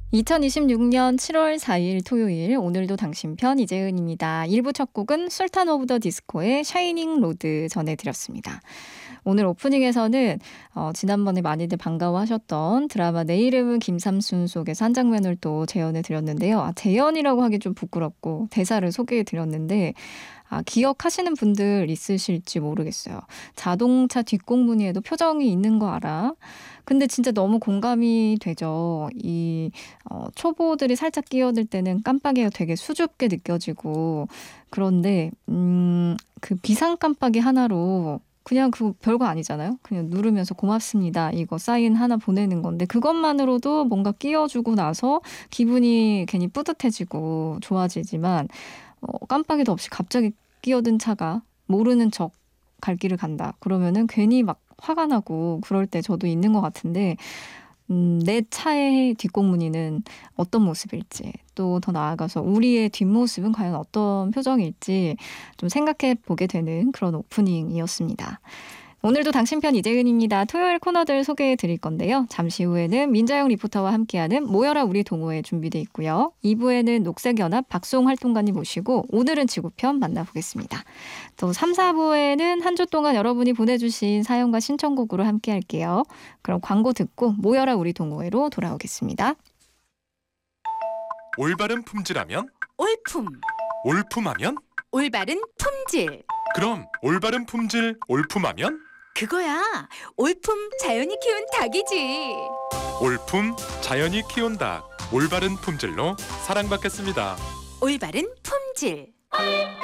2026년 7월 4일 토요일, 오늘도 당신편 이재은입니다. 1부 첫 곡은 술탄 오브 더 디스코의 샤이닝 로드 전해드렸습니다. 오늘 오프닝에서는 지난번에 많이들 반가워하셨던 드라마 내 이름은 김삼순 속에서 한 장면을 또 재연해드렸는데요. 재연이라고 하기 좀 부끄럽고 대사를 소개해드렸는데 기억하시는 분들 있으실지 모르겠어요. 자동차 뒷공무니에도 표정이 있는 거 알아? 근데 진짜 너무 공감이 되죠. 초보들이 살짝 끼어들 때는 깜빡이가 되게 수줍게 느껴지고, 그런데 그 비상 깜빡이 하나로 그냥 그 별거 아니잖아요. 그냥 누르면서 고맙습니다, 이거 사인 하나 보내는 건데, 그것만으로도 뭔가 끼워주고 나서 기분이 괜히 뿌듯해지고 좋아지지만, 깜빡이도 없이 갑자기 끼어든 차가 모르는 척 갈 길을 간다. 그러면은 괜히 막 화가 나고 그럴 때 저도 있는 것 같은데, 내 차의 뒷공무니는 어떤 모습일지, 또 더 나아가서 우리의 뒷모습은 과연 어떤 표정일지 좀 생각해 보게 되는 그런 오프닝이었습니다. 오늘도 당신편 이재은입니다. 토요일 코너들 소개해 드릴 건데요. 잠시 후에는 민자영 리포터와 함께하는 모여라 우리 동호회 준비돼 있고요. 2부에는 녹색연합 박수홍 활동가님 모시고 오늘은 지구편 만나보겠습니다. 또 3, 4부에는 한 주 동안 여러분이 보내주신 사연과 신청곡으로 함께할게요. 그럼 광고 듣고 모여라 우리 동호회로 돌아오겠습니다. 올바른 품질하면 올품, 올품하면 올바른 품질. 그럼 올바른 품질 올품하면 그거야, 올품 자연이 키운 닭이지. 올품 자연이 키운 닭 올바른 품질로 사랑받겠습니다. 올바른 품질.